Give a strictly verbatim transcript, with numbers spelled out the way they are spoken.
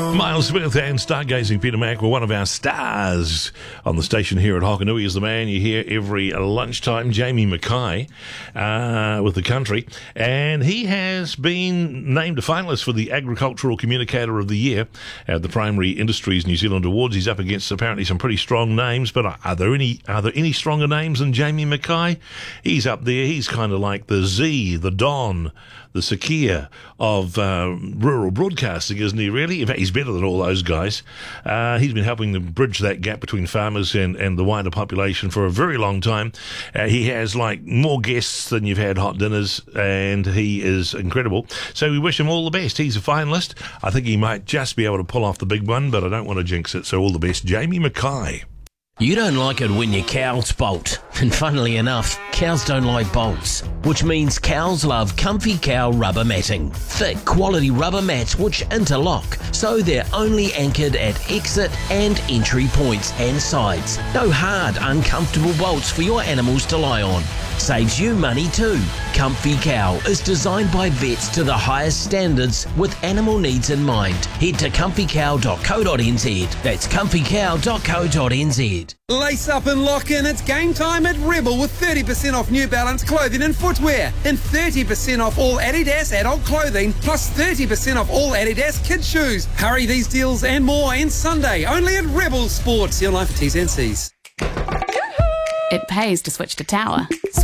Miles Smith and Stargazing Peter Mack were one of our stars on the station here at Hokanui. Is the man you hear every lunchtime, Jamie Mackay, uh, with The Country. And he has been named a finalist for the Agricultural Communicator of the Year at the Primary Industries New Zealand Awards. He's up against apparently some pretty strong names, but are there any are there any stronger names than Jamie Mackay? He's up there. He's kind of like the Z, the Don, the Sakia of uh, rural broadcasting, isn't he, really? In fact, he's better than all those guys. Uh, he's been helping to bridge that gap between farmers and, and the wider population for a very long time. Uh, he has, like, more guests than you've had hot dinners, and he is incredible. So we wish him all the best. He's a finalist. I think he might just be able to pull off the big one, but I don't want to jinx it, so all the best. Jamie Mackay. You don't like it when your cows bolt. And funnily enough, cows don't like bolts, which means cows love Comfy Cow rubber matting. Thick, quality rubber mats which interlock, so they're only anchored at exit and entry points and sides. No hard, uncomfortable bolts for your animals to lie on. Saves you money too. Comfy Cow is designed by vets to the highest standards with animal needs in mind. Head to comfy cow dot co dot n z. That's comfy cow dot co dot n z. Lace up and lock in. It's game time at Rebel with thirty percent off New Balance clothing and footwear and thirty percent off all Adidas adult clothing plus thirty percent off all Adidas kids shoes. Hurry, these deals and more and Sunday only at Rebel Sports. Your life for T's and C's. It pays to switch to Tower.